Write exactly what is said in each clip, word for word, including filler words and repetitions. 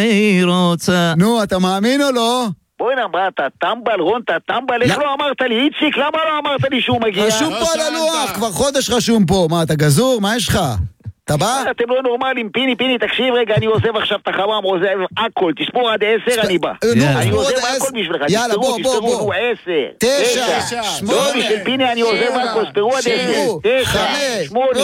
היא רוצה. נו, אתה מאמין או לא? בואי נאמר, אתה טמבל, רון, אתה טמבל, איך לא אמרת לי, איציק, למה לא אמרת לי שהוא מגיע? רשום פה על הלוח, כבר חודש רשום פה. מה, אתה גזור? מה יש לך? אתה בא? אתם לא נורמלים, פיני, פיני, תקשיב רגע, אני עוזב עכשיו את החמם, עוזב הכל, תספור עד עשר, אני בא. אני עוזב הכל בשבילך, תספרו, תספרו, עשר, תשע, שמונה, לא, בשביל פיני אני עוזב הכל, תספרו עד עשר, תשע, שמונה,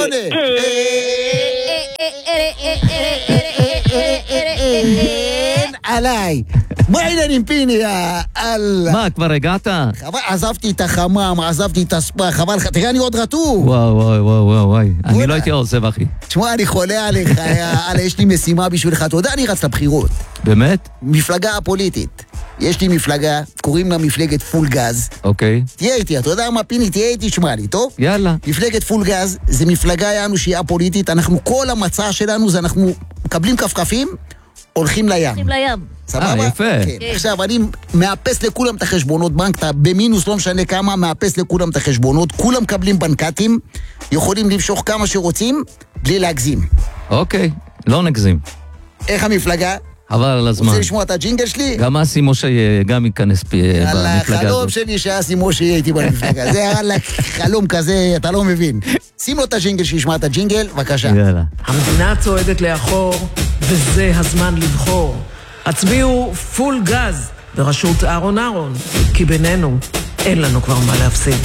עליי. מה העניינים פיני? מה, כבר הגעת? עזבתי את החמם, עזבתי את הספה, חבל לך, תראה אני עוד רטוב. וואו וואו וואו וואי, אני לא הייתי עוזב אחי. תשמע, אני חולה עליך, יש לי משימה בשבילך, אתה יודע, אני רץ לבחירות. באמת? מפלגה פוליטית. יש לי מפלגה, קוראים לה מפלגת פול גז. אוקיי. תהיה איתי, אתה יודע מה פיני, תהיה איתי, שמע לי, טוב? יאללה. מפלגת פול גז, זה מפלגה יענו שהיא הפוליטית, אנחנו, כל המצע שלנו זה אנחנו מקבלים כפכפים, הולכים לים. הולכים לים. סבבה? אה, יפה. כן. עכשיו, אני מאפס לכולם את החשבונות בנק, אתה במינוס, לא משנה כמה, מאפס לכולם את החשבונות, כולם מקבלים בנקטים, יכולים למשוך כמה שרוצים, בלי להגזים. אוקיי, לא נגזים. איך המפלגה? חבל על הזמן. רוצה לשמוע את הג'ינגל שלי? גם אסי משה גם ייכנס במפלגה הזאת. החלום שלי שאסי משה יהיה איתי במפלגה. זה היה חלום כזה, אתה לא מבין. שים לו את הג'ינגל שישמע את הג'ינגל, בבקשה. יאללה. המדינה צועדת לאחור, וזה הזמן לבחור. הצביעו פול גז בראשות אהרון אהרון, כי בינינו אין לנו כבר מה להפסיד.